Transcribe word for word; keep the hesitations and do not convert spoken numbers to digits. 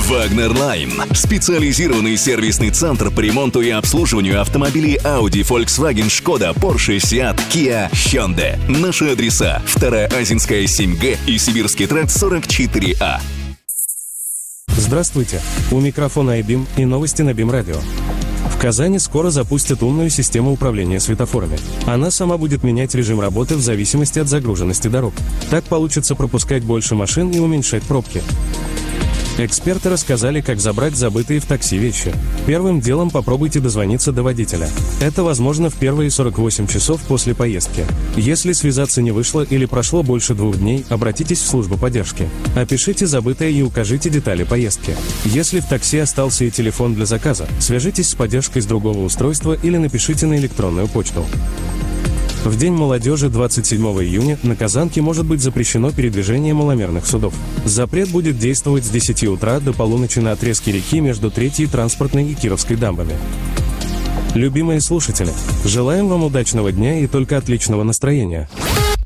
Вагнер Лайн. Специализированный сервисный центр по ремонту и обслуживанию автомобилей Audi, Volkswagen, Skoda, Porsche, Seat, Kia, Hyundai. Наши адреса: Вторая Азинская, семь Г и Сибирский тракт, сорок четыре А. Здравствуйте, у микрофона айбим и новости на БИМ-радио. В Казани скоро запустят умную систему управления светофорами. Она сама будет менять режим работы в зависимости от загруженности дорог. Так получится пропускать больше машин и уменьшать пробки. Эксперты рассказали, как забрать забытые в такси вещи. Первым делом попробуйте дозвониться до водителя. Это возможно в первые сорок восемь часов после поездки. Если связаться не вышло или прошло больше двух дней, обратитесь в службу поддержки. Опишите забытое и укажите детали поездки. Если в такси остался и телефон для заказа, свяжитесь с поддержкой с другого устройства или напишите на электронную почту. В День молодежи двадцать седьмого июня на Казанке может быть запрещено передвижение маломерных судов. Запрет будет действовать с десяти утра до полуночи на отрезке реки между Третьей транспортной и Кировской дамбами. Любимые слушатели, желаем вам удачного дня и только отличного настроения.